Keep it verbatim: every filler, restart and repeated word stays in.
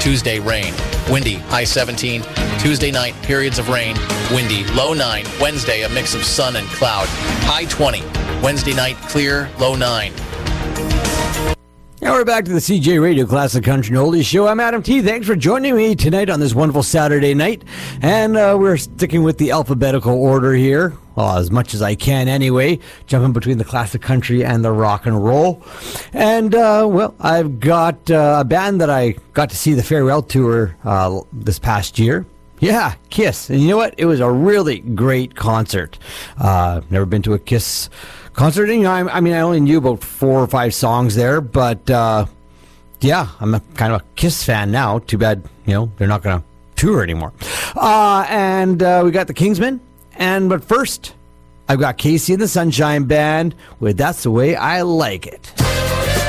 Tuesday, rain. Windy, high seventeen. Tuesday night, periods of rain, windy, low nine. Wednesday, a mix of sun and cloud, high twenty. Wednesday night, clear, low nine. Now we're back to the C J Radio Classic Country and Oldies Show. I'm Adam T. Thanks for joining me tonight on this wonderful Saturday night. And uh, we're sticking with the alphabetical order here. Well, as much as I can anyway, jumping between the classic country and the rock and roll. And, uh, well, I've got uh, a band that I got to see the farewell tour uh, this past year. Yeah, Kiss. And you know what? It was a really great concert. Uh, never been to a Kiss concert. You know, I, I mean, I only knew about four or five songs there, but uh, yeah, I'm a, kind of a Kiss fan now. Too bad, you know, they're not going to tour anymore. Uh, and uh, we got the Kingsmen. And but first, I've got Casey and the Sunshine Band with That's the Way I Like It.